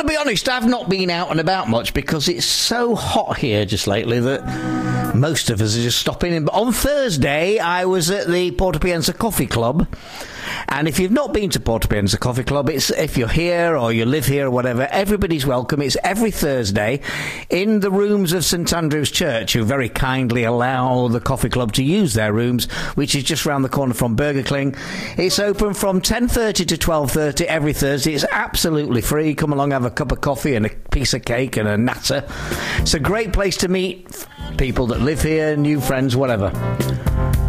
to be honest, I've not been out and about much because it's so hot here just lately that most of us are just stopping in. But on Thursday, I was at the Portapienza Coffee Club. And if you've not been to Portapienza Coffee Club, if you're here or you live here or whatever, everybody's welcome. It's every Thursday in the rooms of St Andrew's Church, who very kindly allow the coffee club to use their rooms, which is just round the corner from Burger King. It's open from 10:30 to 12:30 every Thursday. It's absolutely free. Come along, have a cup of coffee and a piece of cake and a natter. It's a great place to meet people that live here, new friends, whatever.